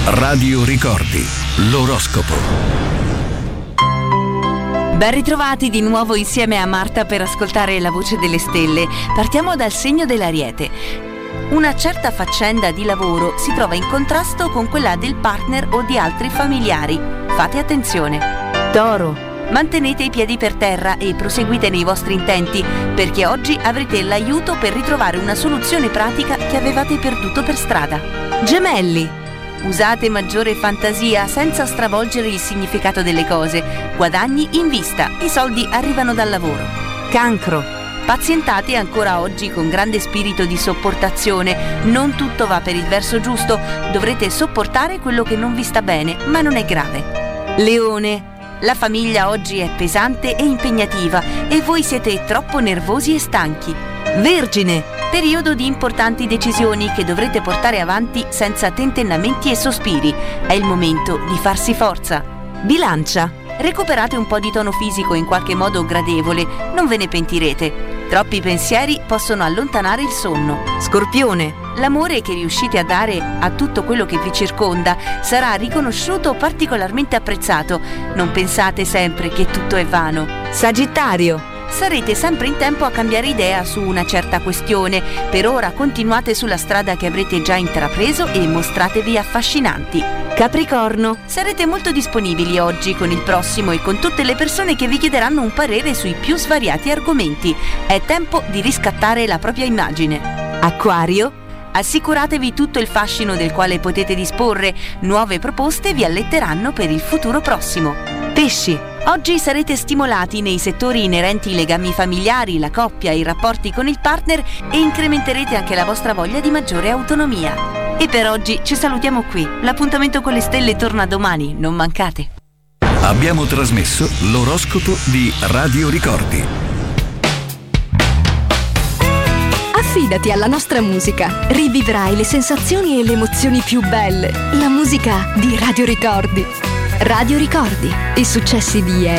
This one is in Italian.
Radio Ricordi, l'oroscopo. Ben ritrovati di nuovo insieme a Marta per ascoltare la voce delle stelle. Partiamo dal segno dell'Ariete. Una certa faccenda di lavoro si trova in contrasto con quella del partner o di altri familiari. Fate attenzione. Toro. Mantenete i piedi per terra e proseguite nei vostri intenti, perché oggi avrete l'aiuto per ritrovare una soluzione pratica che avevate perduto per strada. Gemelli. Usate maggiore fantasia senza stravolgere il significato delle cose. Guadagni in vista, i soldi arrivano dal lavoro. Cancro. Pazientate ancora oggi con grande spirito di sopportazione. Non tutto va per il verso giusto, dovrete sopportare quello che non vi sta bene, ma non è grave. Leone. La famiglia oggi è pesante e impegnativa e voi siete troppo nervosi e stanchi. Vergine. Periodo di importanti decisioni che dovrete portare avanti senza tentennamenti e sospiri. È il momento di farsi forza. Bilancia. Recuperate un po' di tono fisico in qualche modo gradevole, non ve ne pentirete. Troppi pensieri possono allontanare il sonno. Scorpione. L'amore che riuscite a dare a tutto quello che vi circonda sarà riconosciuto o particolarmente apprezzato. Non pensate sempre che tutto è vano. Sagittario. Sarete sempre in tempo a cambiare idea su una certa questione. Per ora continuate sulla strada che avrete già intrapreso e mostratevi affascinanti. Capricorno. Sarete molto disponibili oggi con il prossimo e con tutte le persone che vi chiederanno un parere sui più svariati argomenti. È tempo di riscattare la propria immagine. Acquario. Assicuratevi tutto il fascino del quale potete disporre. Nuove proposte vi alletteranno per il futuro prossimo. Pesci. Oggi sarete stimolati nei settori inerenti ai legami familiari, la coppia, i rapporti con il partner e incrementerete anche la vostra voglia di maggiore autonomia. E per oggi ci salutiamo qui. L'appuntamento con le stelle torna domani, non mancate. Abbiamo trasmesso l'oroscopo di Radio Ricordi. Affidati alla nostra musica. Rivivrai le sensazioni e le emozioni più belle. La musica di Radio Ricordi. Radio Ricordi, i successi di ieri